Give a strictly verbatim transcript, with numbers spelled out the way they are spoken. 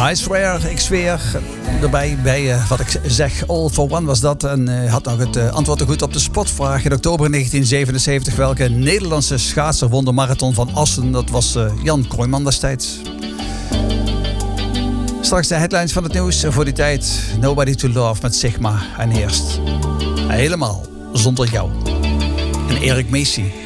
I swear, ik zweer. Daarbij bij uh, wat ik zeg, All for One was dat. En uh, had nog het uh, antwoord goed op de spotvraag. In oktober negentien zevenenzeventig, welke Nederlandse schaatser won de marathon van Assen? Dat was uh, Jan Kooijman destijds. Straks de headlines van het nieuws. Voor die tijd Nobody to Love met Sigma. En eerst helemaal zonder jou. En Erik Macy.